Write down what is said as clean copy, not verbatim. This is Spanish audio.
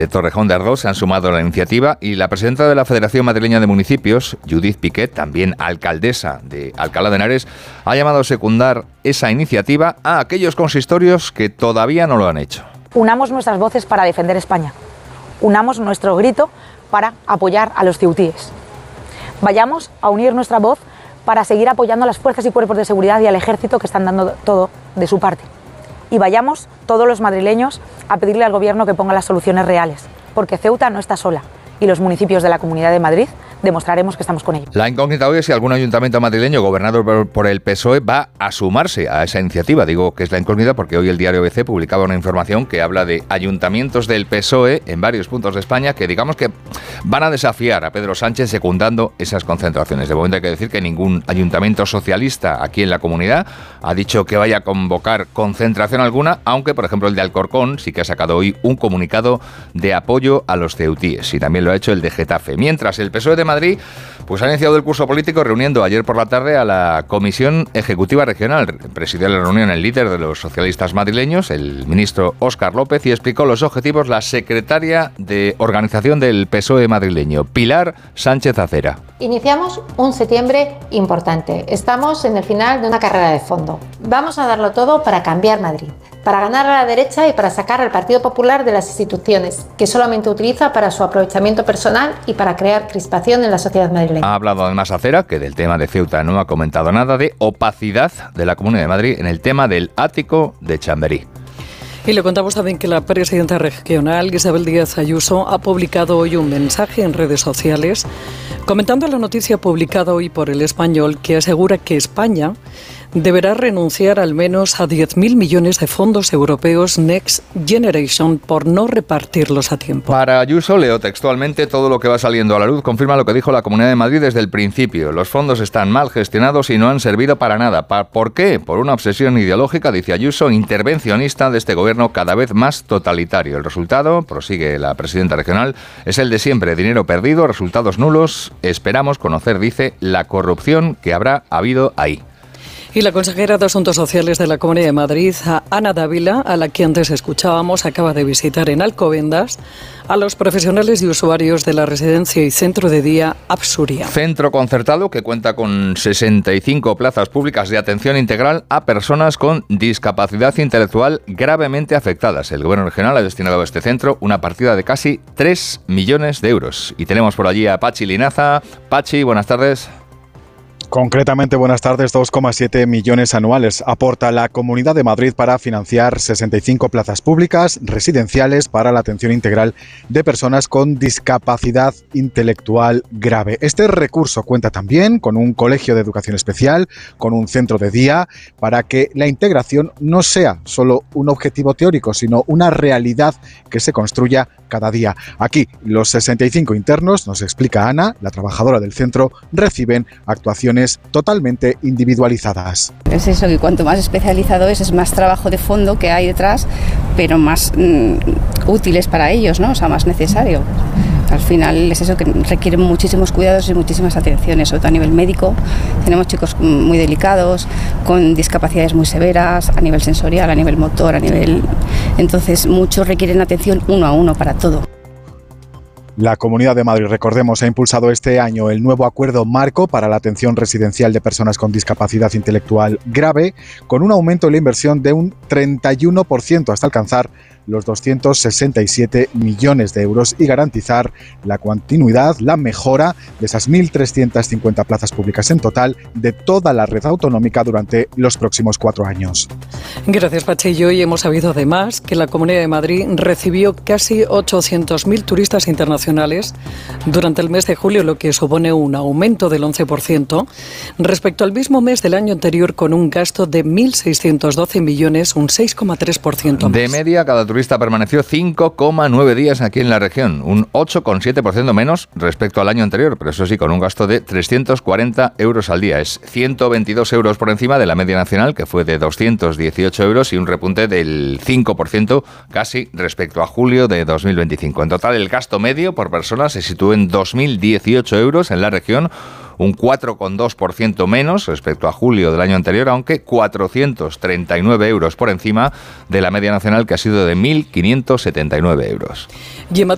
de Torrejón de Ardoz se han sumado a la iniciativa y la presidenta de la Federación Madrileña de Municipios, Judith Piquet, también alcaldesa de Alcalá de Henares, ha llamado a secundar esa iniciativa a aquellos consistorios que todavía no lo han hecho. Unamos nuestras voces para defender España. Unamos nuestro grito para apoyar a los ceutíes. Vayamos a unir nuestra voz para seguir apoyando a las fuerzas y cuerpos de seguridad y al ejército que están dando todo de su parte. Y vayamos todos los madrileños a pedirle al gobierno que ponga las soluciones reales, porque Ceuta no está sola y los municipios de la Comunidad de Madrid demostraremos que estamos con ellos. La incógnita hoy es si algún ayuntamiento madrileño gobernado por el PSOE va a sumarse a esa iniciativa. Digo que es la incógnita porque hoy el diario ABC publicaba una información que habla de ayuntamientos del PSOE en varios puntos de España que digamos que van a desafiar a Pedro Sánchez secundando esas concentraciones. De momento hay que decir que ningún ayuntamiento socialista aquí en la comunidad ha dicho que vaya a convocar concentración alguna, aunque por ejemplo el de Alcorcón sí que ha sacado hoy un comunicado de apoyo a los ceutíes y también lo ha hecho el de Getafe. Mientras el PSOE de Madrid pues ha iniciado el curso político reuniendo ayer por la tarde a la Comisión Ejecutiva Regional. Presidió la reunión el líder de los socialistas madrileños, el ministro Óscar López, y explicó los objetivos la secretaria de organización del PSOE madrileño, Pilar Sánchez Acera. Iniciamos un septiembre importante. Estamos en el final de una carrera de fondo. Vamos a darlo todo para cambiar Madrid, para ganar a la derecha y para sacar al Partido Popular de las instituciones, que solamente utiliza para su aprovechamiento personal y para crear crispación en la sociedad madrileña. Ha hablado además Acera, que del tema de Ceuta no ha comentado nada, de opacidad de la Comunidad de Madrid en el tema del ático de Chamberí. Y le contamos también que la presidenta regional, Isabel Díaz Ayuso, ha publicado hoy un mensaje en redes sociales comentando la noticia publicada hoy por El Español que asegura que España deberá renunciar al menos a 10.000 millones de fondos europeos Next Generation por no repartirlos a tiempo. Para Ayuso, leo textualmente, todo lo que va saliendo a la luz confirma lo que dijo la Comunidad de Madrid desde el principio. Los fondos están mal gestionados y no han servido para nada. ¿Por qué? Por una obsesión ideológica, dice Ayuso, intervencionista de este gobierno cada vez más totalitario. El resultado, prosigue la presidenta regional, es el de siempre. Dinero perdido, resultados nulos. Esperamos conocer, dice, la corrupción que habrá habido ahí. Y la consejera de Asuntos Sociales de la Comunidad de Madrid, Ana Dávila, a la que antes escuchábamos, acaba de visitar en Alcobendas a los profesionales y usuarios de la residencia y centro de día Absuria. Centro concertado que cuenta con 65 plazas públicas de atención integral a personas con discapacidad intelectual gravemente afectadas. El Gobierno regional ha destinado a este centro una partida de casi 3 millones de euros. Y tenemos por allí a Pachi Linaza. Pachi, buenas tardes. Concretamente, buenas tardes, 2,7 millones anuales aporta la Comunidad de Madrid para financiar 65 plazas públicas residenciales para la atención integral de personas con discapacidad intelectual grave. Este recurso cuenta también con un colegio de educación especial, con un centro de día, para que la integración no sea solo un objetivo teórico, sino una realidad que se construya cada día. Aquí, los 65 internos, nos explica Ana, la trabajadora del centro, reciben actuaciones totalmente individualizadas. Es eso, que cuanto más especializado es más trabajo de fondo que hay detrás, pero más útiles para ellos, ¿no? O sea, más necesario. Al final es eso, que requiere muchísimos cuidados y muchísimas atenciones, sobre todo a nivel médico. Tenemos chicos muy delicados, con discapacidades muy severas, a nivel sensorial, a nivel motor, Entonces, muchos requieren atención uno a uno para todo. La Comunidad de Madrid, recordemos, ha impulsado este año el nuevo acuerdo marco para la atención residencial de personas con discapacidad intelectual grave, con un aumento en la inversión de un 31% hasta alcanzar los 267 millones de euros y garantizar la continuidad, la mejora de esas 1.350 plazas públicas en total de toda la red autonómica durante los próximos 4 años. Gracias, Pachi. Y hoy hemos sabido además que la Comunidad de Madrid recibió casi 800.000 turistas internacionales durante el mes de julio, lo que supone un aumento del 11% respecto al mismo mes del año anterior, con un gasto de 1.612 millones, un 6,3% más. De media, cada turista permaneció 5,9 días aquí en la región, un 8,7% menos respecto al año anterior, pero eso sí, con un gasto de 340 euros al día. Es 122 euros por encima de la media nacional, que fue de 218 euros, y un repunte del 5% casi respecto a julio de 2025. En total, el gasto medio por persona se sitúa en 2.018 euros en la región, un 4,2% menos respecto a julio del año anterior, aunque 439 euros por encima de la media nacional, que ha sido de 1.579 euros.